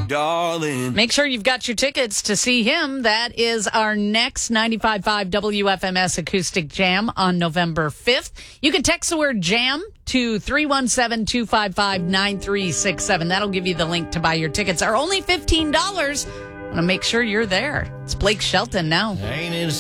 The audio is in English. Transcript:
darling. Make sure you've got your tickets to see him. That is our next 95.5 WFMS Acoustic Jam on November 5th. You can text the word jam to 317-255-9367. That'll give you the link to buy your tickets. Are only $15. Want to make sure you're there. It's Blake Shelton now. Ain't it